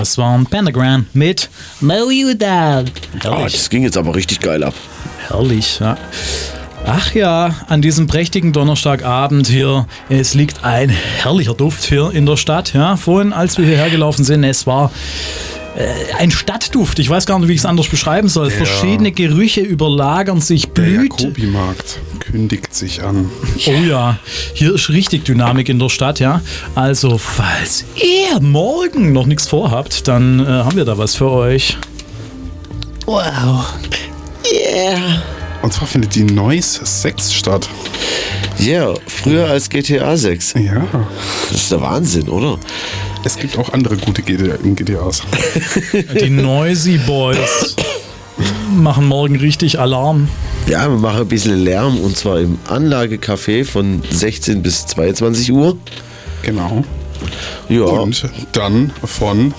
Das waren Pentagram mit Know You Dad. Herrlich. Das ging jetzt aber richtig geil ab. Herrlich, ja. Ach ja, an diesem prächtigen Donnerstagabend hier, es liegt ein herrlicher Duft hier in der Stadt. Ja, vorhin, als wir hierher gelaufen sind, es war ein Stadtduft. Ich weiß gar nicht, wie ich es anders beschreiben soll. Ja. Verschiedene Gerüche überlagern sich. Der Blüte. Jacobi-Markt kündigt sich an. Oh ja, hier ist richtig Dynamik in der Stadt, ja. Also, falls ihr morgen noch nichts vorhabt, dann haben wir da was für euch. Wow. Yeah. Und zwar findet die Noise 6 statt. Ja, yeah, früher als GTA 6. Ja. Das ist der Wahnsinn, oder? Es gibt auch andere gute GTAs. Die Noisy Boys machen morgen richtig Alarm. Ja, wir machen ein bisschen Lärm und zwar im Anlagecafé von 16 bis 22 Uhr. Genau. Ja. Und dann von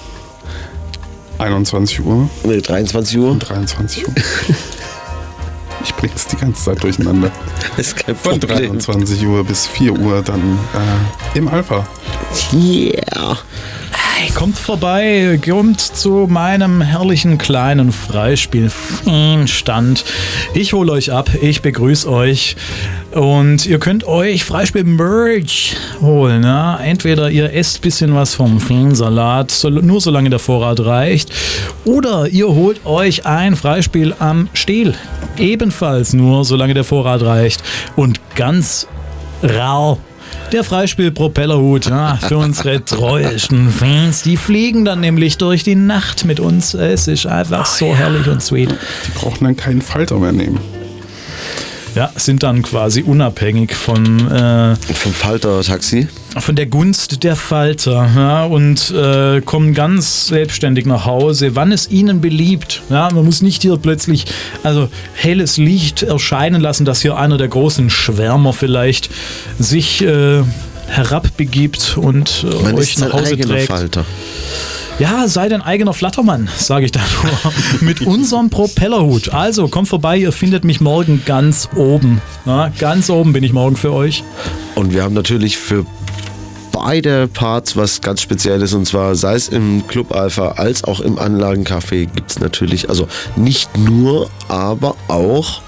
21 Uhr. Nee, 23 Uhr. Und 23 Uhr. Ich bring's die ganze Zeit durcheinander. Das ist kein Von Problem. 23 Uhr bis 4 Uhr dann im Alpha. Yeah. Hey, kommt vorbei, kommt zu meinem herrlichen kleinen Freispielstand. Ich hole euch ab, ich begrüße euch und ihr könnt euch Freispiel-Merch holen. Ja? Entweder ihr esst ein bisschen was vom Salat, nur solange der Vorrat reicht, oder ihr holt euch ein Freispiel am Stiel. Ebenfalls nur solange der Vorrat reicht. Und ganz rar der Freispiel-Propellerhut, ja, für unsere treuesten Fans. Die fliegen dann nämlich durch die Nacht mit uns. Es ist einfach so herrlich und sweet. Die brauchen dann keinen Falter mehr nehmen. Ja, sind dann quasi unabhängig vom Falter-Taxi. Von der Gunst der Falter, ja, und kommen ganz selbstständig nach Hause, wann es ihnen beliebt. Ja, man muss nicht hier plötzlich helles Licht erscheinen lassen, dass hier einer der großen Schwärmer vielleicht sich herabbegibt und Man euch ist nach sein Hause eigener trägt. Falter. Ja, sei dein eigener Flattermann, sage ich da nur. Mit unserem Propellerhut. Also, kommt vorbei, ihr findet mich morgen ganz oben. Ja, ganz oben bin ich morgen für euch. Und wir haben natürlich für beide Parts was ganz Spezielles, und zwar sei es im Club Alpha als auch im Anlagencafé gibt es natürlich, also nicht nur, aber auch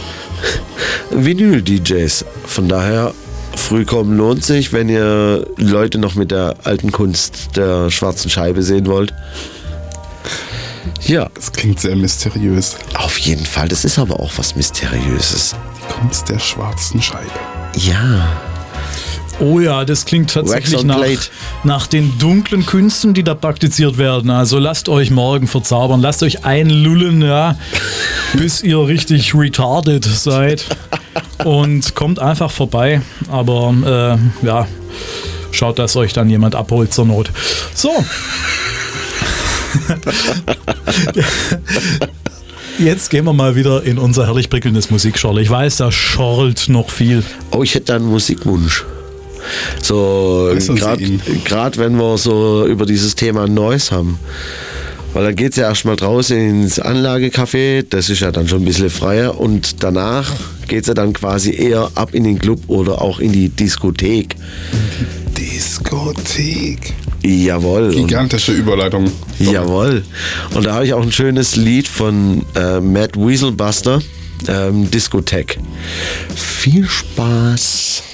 Vinyl-DJs. Von daher, früh kommen lohnt sich, wenn ihr Leute noch mit der alten Kunst der schwarzen Scheibe sehen wollt. Ja, Das klingt sehr mysteriös. auf jeden Fall. Das ist aber auch was Mysteriöses. Die Kunst der schwarzen Scheibe. Ja. Oh ja, das klingt tatsächlich Wax on Plate. nach den dunklen Künsten, die da praktiziert werden. Also lasst euch morgen verzaubern, lasst euch einlullen, ja, bis ihr richtig retarded seid. Und kommt einfach vorbei. Aber ja, schaut, dass euch dann jemand abholt zur Not. So. Jetzt gehen wir mal wieder in unser herrlich prickelndes Musikschorle. Ich weiß, da schorlt noch viel. Oh, ich hätte da einen Musikwunsch. So, Äußern Sie ihn. gerade wenn wir so über dieses Thema Noise haben. Weil dann geht es ja erstmal draußen ins Anlagecafé, das ist ja dann schon ein bisschen freier, und danach geht es ja dann quasi eher ab in den Club oder auch in die Diskothek. Diskothek. Jawohl. Gigantische Überleitung. Jawohl. Und da habe ich auch ein schönes Lied von Mad Weaselbuster, Discotheque. Viel Spaß.